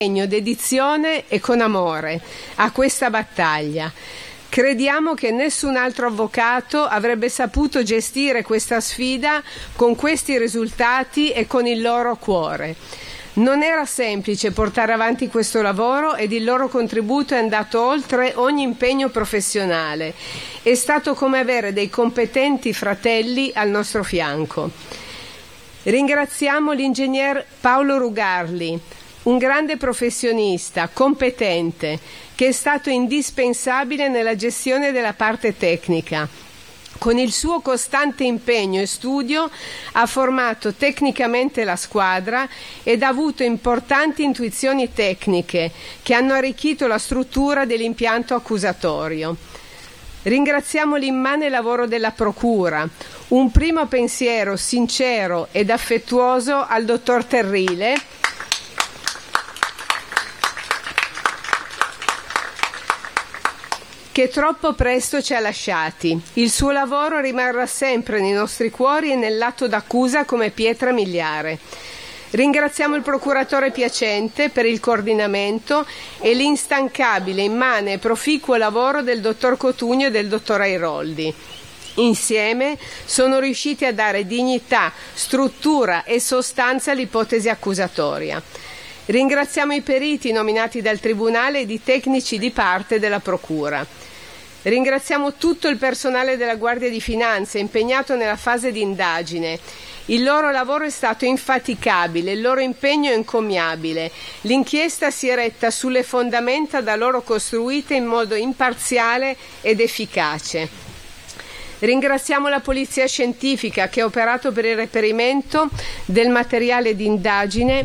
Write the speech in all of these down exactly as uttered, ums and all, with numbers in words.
dedizione e con amore a questa battaglia. Crediamo che nessun altro avvocato avrebbe saputo gestire questa sfida con questi risultati e con il loro cuore. Non era semplice portare avanti questo lavoro ed il loro contributo è andato oltre ogni impegno professionale. È stato come avere dei competenti fratelli al nostro fianco. Ringraziamo l'ingegner Paolo Rugarli, un grande professionista, competente, che è stato indispensabile nella gestione della parte tecnica. Con il suo costante impegno e studio ha formato tecnicamente la squadra ed ha avuto importanti intuizioni tecniche che hanno arricchito la struttura dell'impianto accusatorio. Ringraziamo l'immane lavoro della Procura. Un primo pensiero sincero ed affettuoso al dottor Terrile, che troppo presto ci ha lasciati. Il suo lavoro rimarrà sempre nei nostri cuori e nell'atto d'accusa come pietra miliare. Ringraziamo il procuratore Piacente per il coordinamento e l'instancabile, immane e proficuo lavoro del dottor Cotugno e del dottor Airoldi. Insieme sono riusciti a dare dignità, struttura e sostanza all'ipotesi accusatoria. Ringraziamo i periti nominati dal Tribunale ed i tecnici di parte della Procura. Ringraziamo tutto il personale della Guardia di Finanza impegnato nella fase di indagine. Il loro lavoro è stato infaticabile, il loro impegno è encomiabile. L'inchiesta si è retta sulle fondamenta da loro costruite in modo imparziale ed efficace. Ringraziamo la Polizia Scientifica che ha operato per il reperimento del materiale di indagine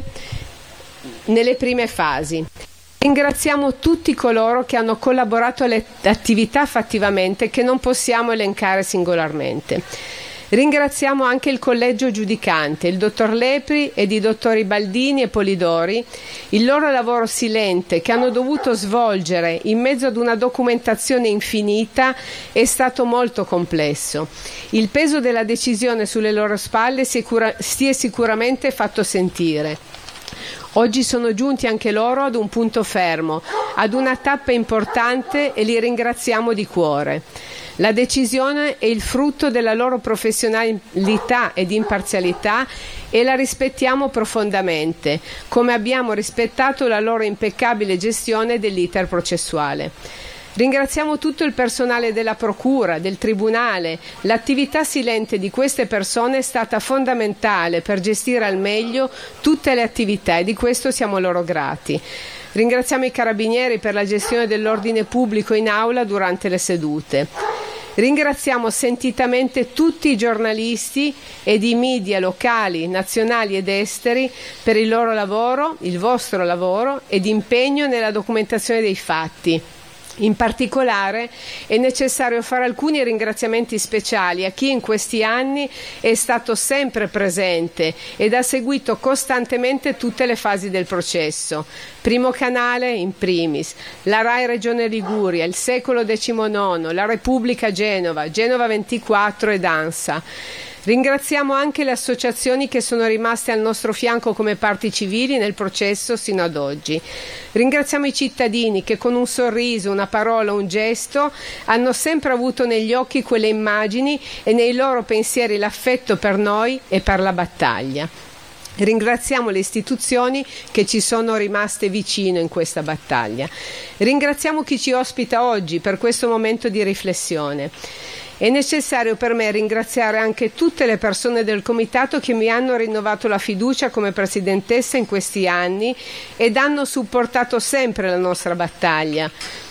nelle prime fasi. Ringraziamo tutti coloro che hanno collaborato alle attività fattivamente che non possiamo elencare singolarmente. Ringraziamo anche il collegio giudicante, il dottor Lepri ed i dottori Baldini e Polidori, il loro lavoro silente che hanno dovuto svolgere in mezzo ad una documentazione infinita è stato molto complesso. Il peso della decisione sulle loro spalle si è, cura- si è sicuramente fatto sentire. Oggi sono giunti anche loro ad un punto fermo, ad una tappa importante e li ringraziamo di cuore. La decisione è il frutto della loro professionalità ed imparzialità e la rispettiamo profondamente, come abbiamo rispettato la loro impeccabile gestione dell'iter processuale. Ringraziamo tutto il personale della Procura, del Tribunale. L'attività silente di queste persone è stata fondamentale per gestire al meglio tutte le attività e di questo siamo loro grati. Ringraziamo i Carabinieri per la gestione dell'ordine pubblico in aula durante le sedute. Ringraziamo sentitamente tutti i giornalisti ed i media locali, nazionali ed esteri per il loro lavoro, il vostro lavoro ed impegno nella documentazione dei fatti. In particolare è necessario fare alcuni ringraziamenti speciali a chi in questi anni è stato sempre presente ed ha seguito costantemente tutte le fasi del processo. Primo Canale in primis, la RAI Regione Liguria, il Secolo diciannove, la Repubblica Genova, Genova ventiquattro ed ANSA. Ringraziamo anche le associazioni che sono rimaste al nostro fianco come parti civili nel processo sino ad oggi. Ringraziamo i cittadini che con un sorriso, una parola, un gesto hanno sempre avuto negli occhi quelle immagini e nei loro pensieri l'affetto per noi e per la battaglia. Ringraziamo le istituzioni che ci sono rimaste vicino in questa battaglia. Ringraziamo chi ci ospita oggi per questo momento di riflessione. È necessario per me ringraziare anche tutte le persone del Comitato che mi hanno rinnovato la fiducia come Presidentessa in questi anni ed hanno supportato sempre la nostra battaglia.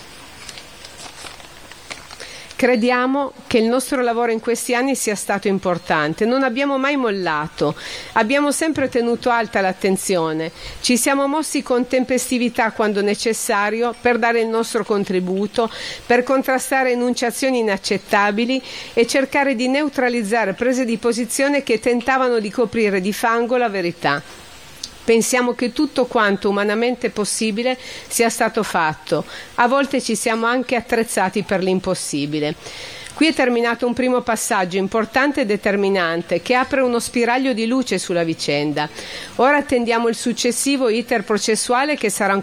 Crediamo che il nostro lavoro in questi anni sia stato importante, non abbiamo mai mollato, abbiamo sempre tenuto alta l'attenzione, ci siamo mossi con tempestività quando necessario per dare il nostro contributo, per contrastare enunciazioni inaccettabili e cercare di neutralizzare prese di posizione che tentavano di coprire di fango la verità. Pensiamo che tutto quanto umanamente possibile sia stato fatto. A volte ci siamo anche attrezzati per l'impossibile. Qui è terminato un primo passaggio importante e determinante che apre uno spiraglio di luce sulla vicenda. Ora attendiamo il successivo iter processuale che sarà